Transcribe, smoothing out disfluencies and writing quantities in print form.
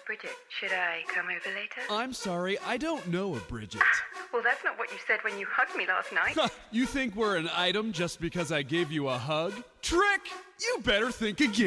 Bridget. Should I come over later? I'm sorry, I don't know a Bridget. Well, that's not what you said when you hugged me last night. You think we're an item just because I gave you a hug? Trick! You better think again.